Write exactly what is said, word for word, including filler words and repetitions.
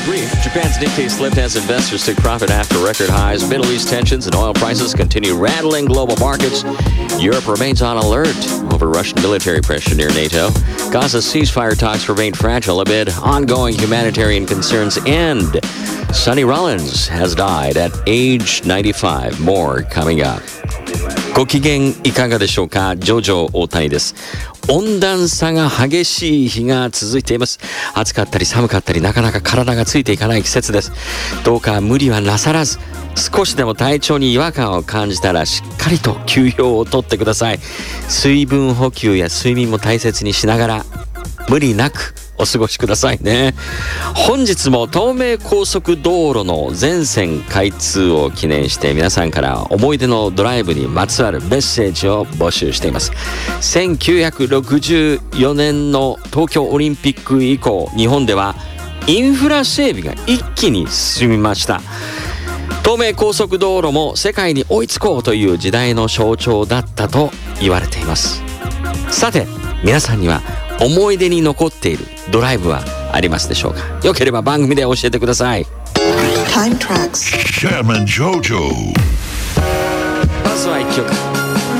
brief, Japan's Nikkei slipped as investors took profit after record highs. Middle East tensions and oil prices continue rattling global markets. Europe remains on alert over Russian military pressure near NATO. Gaza's ceasefire talks remain fragile amid ongoing humanitarian concerns. And Sonny Rollins has died at age ninety-five. More coming up. ご機嫌いかがでしょうか。ジョジョ大谷です。温暖差が激しい日が続いています。暑かったり寒かったり、なかなか体がついていかない季節です。どうか無理はなさらず、少しでも体調に違和感を感じたらしっかりと休養をとってください。水分補給や睡眠も大切にしながら、無理なくお過ごしくださいね。本日も東名高速道路の全線開通を記念して皆さんから思い出のドライブにまつわるメッセージを募集しています。せんきゅうひゃくろくじゅうよねんの東京オリンピック以降、日本ではインフラ整備が一気に進みました。東名高速道路も世界に追いつこうという時代の象徴だったと言われています。さて、皆さんには思い出に残っているドライブはありますでしょうか。よければ番組で教えてください。 Time Tracks Jam and Jojo。 まずはいっきょく。